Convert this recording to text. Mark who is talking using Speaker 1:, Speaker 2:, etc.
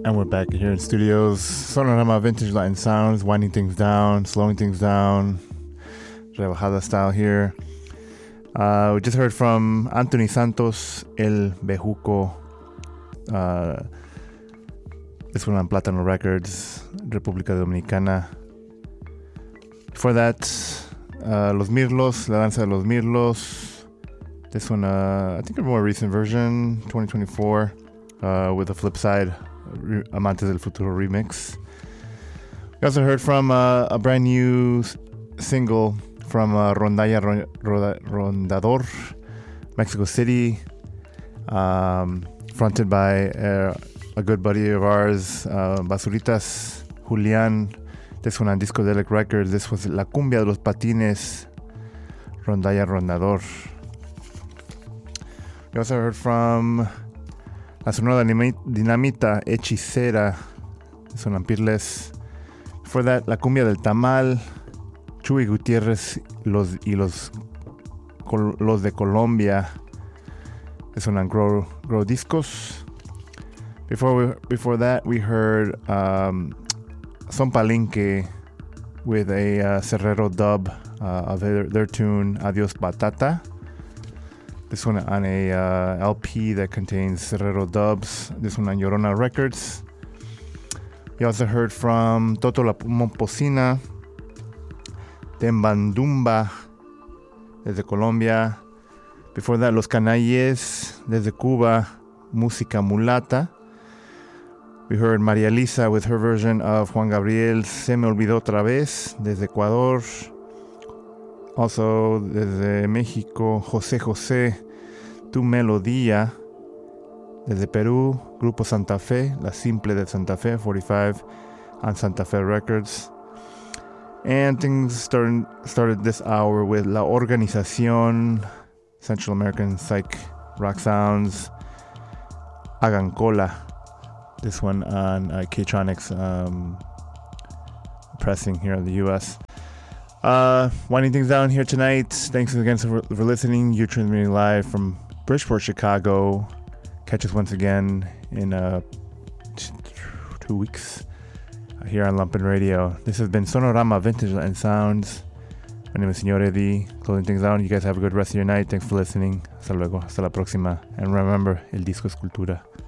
Speaker 1: And we're back here in studios. Sonorama Vintage Latin Sounds, winding things down, slowing things down. Rebajada style here. We just heard from Anthony Santos, El Bejuco. This one on Plátano Records, República Dominicana. Before that, Los Mirlos, La Danza de los Mirlos. This one, I think a more recent version, 2024, with the flip side. Amantes del Futuro remix. We also heard from a brand new single from Rondalla Rondador, Mexico City, fronted by a good buddy of ours, Basuritas, Julian. This one on Discodelic Records. This was La Cumbia de los Patines, Rondalla Rondador. We also heard from La Sonora Dinamita, Hechicera, Son Ampirles. Before that, La Cumbia del Tamal, Chuy Gutiérrez los de Colombia. This one on Grow Discos. Before that, we heard Son Palenque with a Cerrero dub of their tune Adios Batata. This one on a LP that contains Cerrero dubs. This one on Llorona Records. We also heard from Toto La Momposina, Tembandumba desde Colombia. Before that, Los Canalles desde Cuba, Música Mulata. We heard María Lisa with her version of Juan Gabriel, Se Me Olvidó Otra Vez desde Ecuador. Also, desde México, José José, Tu Melodía. Desde Perú, Grupo Santa Fe, La Simple de Santa Fe, 45 on Santa Fe Records. And things started this hour with La Organización, Central American Psych Rock Sounds, Hagan Cola. This one on K-Tronics pressing here in the U.S. Winding things down here tonight. Thanks again for listening. You're transmitting live from Bridgeport, Chicago. Catch us once again in 2 weeks here on Lumpen Radio. This has been Sonorama Vintage Latin Sounds. My name is Señor Eddie. Closing things down. You guys have a good rest of your night. Thanks for listening. Hasta luego. Hasta la próxima. And remember, el disco es cultura.